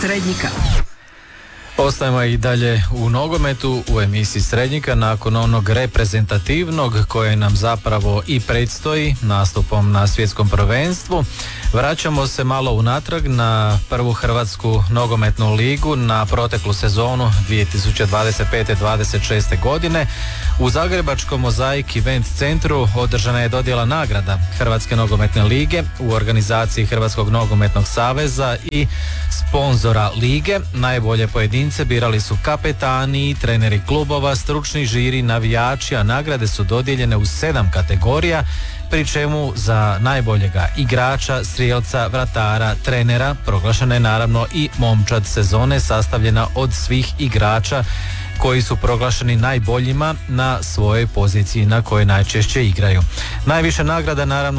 Srednjika. Ostajemo i dalje u nogometu u emisiji Srednjika nakon onog reprezentativnog koje nam zapravo i predstoji nastupom na svjetskom prvenstvu. Vraćamo se malo unatrag na prvu hrvatsku nogometnu ligu na proteklu sezonu 2025-26. godine. U zagrebačkom Mozaik Event centru održana je dodjela nagrada Hrvatske nogometne lige u organizaciji Hrvatskog nogometnog saveza i sponzora lige. Najbolje pojedince birali su kapetani, treneri klubova, stručni žiri, navijači, a nagrade su dodijeljene u 7 kategorija, pri čemu za najboljega igrača, strijelca, vratara, trenera proglašena je naravno i momčad sezone sastavljena od svih igrača koji su proglašeni najboljima na svojoj poziciji na kojoj najčešće igraju. Najviše nagrada naravno